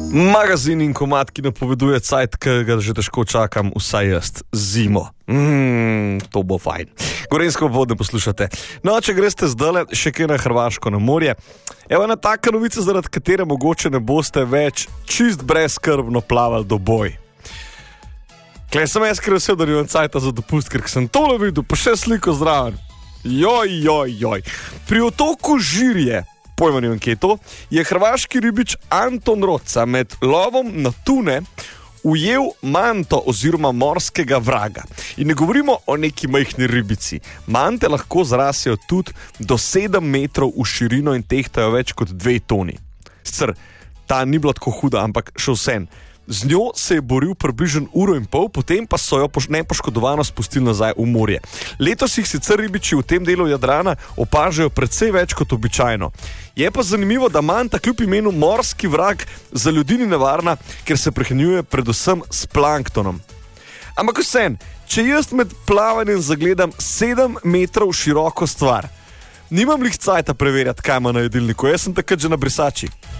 Magazin in komad, ki napoveduje cajt, ki ga že težko čakam, vsaj jaz, zimo. To bo fajn. Gorenjsko popoldne poslušate. No, če greste zdajle še kaj na Hrvaško, na morje, evo ena taka novica, zaradi katere mogoče ne boste več čist brezskrbno plavali do boj. Klej sem jaz vesel, da nimam cajta za dopust, ker sem tole videl, pa še sliko zraven. Joj. Pri otoku Žirje, pojma nimam kje to, je hrvaški ribič Anton Roca med lovom na tune ujel manto oziroma morskega vraga. In ne govorimo o neki majhni ribici. Mante lahko zrasejo tudi do 7 metrov v širino in tehtajo več kot 2 toni. Sicer, ta ni bila tako huda, ampak še vsem. Z njo se je boril približno 1,5 ure, potem pa so jo nepoškodovano spustili nazaj v morje. Letos jih sicer ribiči v tem delu Jadrana opažajo precej več kot običajno. Je pa zanimivo, da manta kljub imenu morski vrag za ljudi ni nevarna, ker se prehranjuje predvsem s planktonom. Ampak vsem, če jaz med plavanjem zagledam 7 metrov široko stvar, nimam lih cajta preverjati, kaj ima na jedilniku, jaz sem takrat že na brisači.